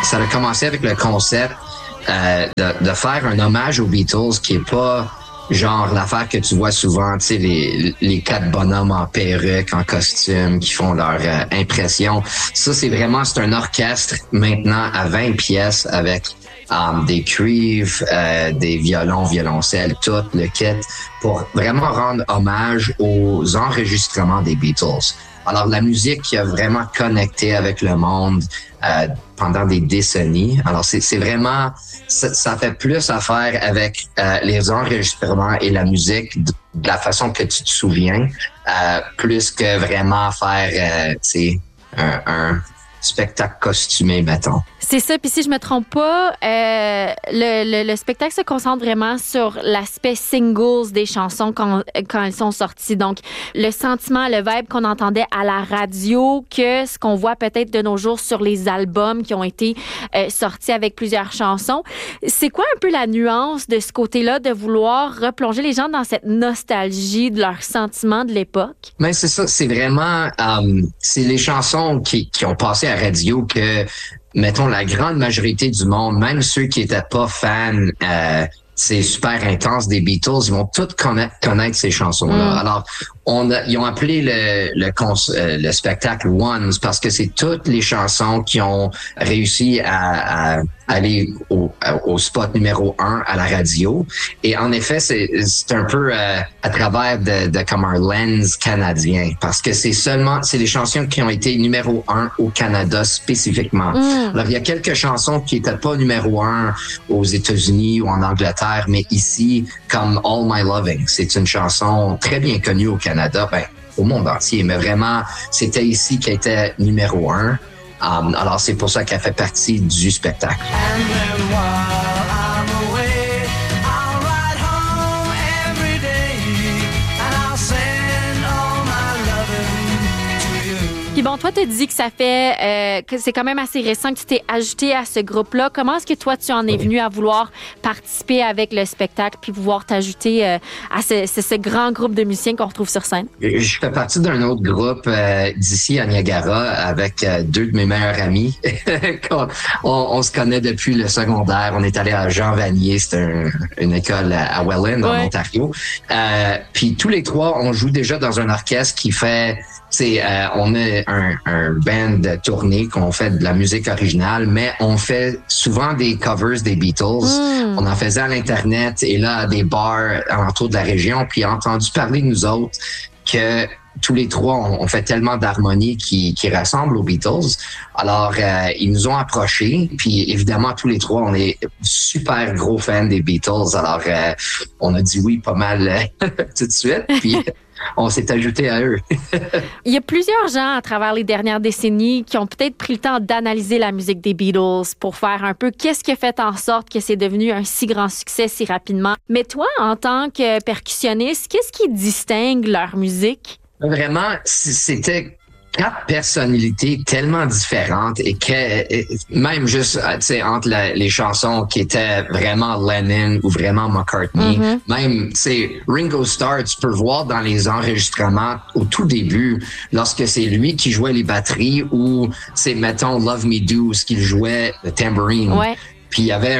ça a commencé avec le concept de faire un hommage aux Beatles qui est pas genre l'affaire que tu vois souvent, tu sais, les quatre bonhommes en perruque, en costume, qui font leur impression. Ça, c'est un orchestre maintenant à 20 pièces avec des cuivres, des violons, violoncelles, tout le kit, pour vraiment rendre hommage aux enregistrements des Beatles. Alors, la musique qui a vraiment connecté avec le monde pendant des décennies. Alors, c'est vraiment... Ça fait plus affaire avec les enregistrements et la musique de la façon que tu te souviens, plus que vraiment faire un spectacle costumé, mettons. C'est ça. Puis si je me trompe pas, le spectacle se concentre vraiment sur l'aspect singles des chansons quand elles sont sorties. Donc, le sentiment, le vibe qu'on entendait à la radio que ce qu'on voit peut-être de nos jours sur les albums qui ont été sortis avec plusieurs chansons. C'est quoi un peu la nuance de ce côté-là de vouloir replonger les gens dans cette nostalgie de leurs sentiments de l'époque? Mais c'est ça, c'est vraiment... c'est les chansons qui ont passé à la radio que... Mettons, la grande majorité du monde, même ceux qui étaient pas fans, c'est super intense des Beatles, ils vont tous connaître ces chansons-là. Alors, ils ont appelé le spectacle Ones parce que c'est toutes les chansons qui ont réussi à aller au spot numéro 1 à la radio. Et en effet, c'est un peu à travers de comme un lens canadien parce que c'est les chansons qui ont été numéro 1 au Canada spécifiquement. Alors, il y a quelques chansons qui étaient pas numéro 1 aux États-Unis ou en Angleterre, mais ici, comme All My Loving, c'est une chanson très bien connue au Canada, au monde entier, mais vraiment, c'était ici qu'elle était numéro 1. Alors, c'est pour ça qu'elle fait partie du spectacle. Puis bon, toi, tu dis que ça fait que c'est quand même assez récent que tu t'es ajouté à ce groupe-là. Comment est-ce que toi, tu en es venu à vouloir participer avec le spectacle puis pouvoir t'ajouter à ce grand groupe de musiciens qu'on retrouve sur scène? Je fais partie d'un autre groupe d'ici à Niagara avec deux de mes meilleurs amis. on se connaît depuis le secondaire. On est allé à Jean Vanier, c'est une école à Welland, en Ontario. Puis tous les trois, on joue déjà dans un orchestre qui fait... on a un band de tournée qu'on fait de la musique originale, mais on fait souvent des covers des Beatles. On en faisait à l'Internet et là, à des bars alentour de la région, puis entendu parler de nous autres que tous les trois, on fait tellement d'harmonie qui ressemble aux Beatles. Alors, ils nous ont approchés, puis évidemment, tous les trois, on est super gros fans des Beatles. Alors, on a dit oui pas mal tout de suite, puis... on s'est ajouté à eux. Il y a plusieurs gens à travers les dernières décennies qui ont peut-être pris le temps d'analyser la musique des Beatles pour faire un peu qu'est-ce qui a fait en sorte que c'est devenu un si grand succès si rapidement. Mais toi, en tant que percussionniste, qu'est-ce qui distingue leur musique? Vraiment, c'était 4 personnalités tellement différentes et que même juste tu sais entre les chansons qui étaient vraiment Lennon ou vraiment McCartney, même tu sais Ringo Starr, tu peux voir dans les enregistrements au tout début lorsque c'est lui qui jouait les batteries ou c'est mettons Love Me Do qu'il jouait le tambourine. Puis il y avait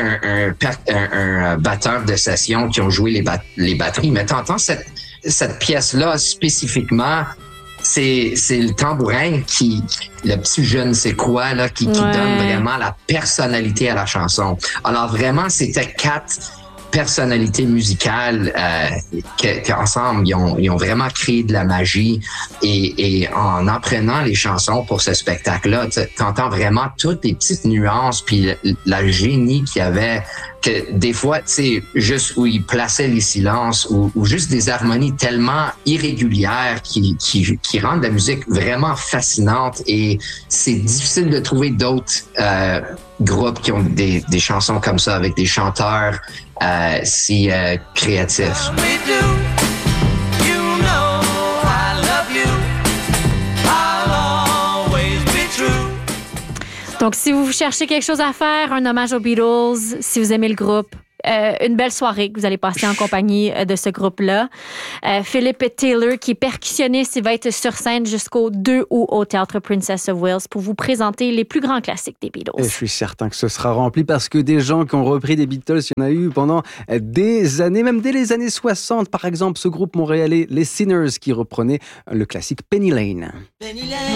un batteur de session qui ont joué les batteries, mais t'entends cette pièce-là spécifiquement, c'est le tambourin le petit je ne sais quoi, là, qui donne vraiment la personnalité à la chanson. Alors vraiment, c'était 4 personnalités musicales qu'ensemble, ils ont vraiment créé de la magie. Et en apprenant les chansons pour ce spectacle-là, t'entends vraiment toutes les petites nuances puis la génie qu'il y avait, que des fois, tu sais, juste où ils plaçaient les silences ou juste des harmonies tellement irrégulières qui rendent la musique vraiment fascinante. Et c'est difficile de trouver d'autres groupes qui ont des chansons comme ça avec des chanteurs si créatifs. Donc, si vous cherchez quelque chose à faire, un hommage aux Beatles, si vous aimez le groupe, une belle soirée que vous allez passer en compagnie de ce groupe-là. Philip Taylor, qui est percussionniste, il va être sur scène jusqu'au 2 août au Théâtre Princess of Wales pour vous présenter les plus grands classiques des Beatles. Et je suis certain que ce sera rempli parce que des gens qui ont repris des Beatles, il y en a eu pendant des années, même dès les années 60. Par exemple, ce groupe montréalais, les Sinners, qui reprenait le classique Penny Lane.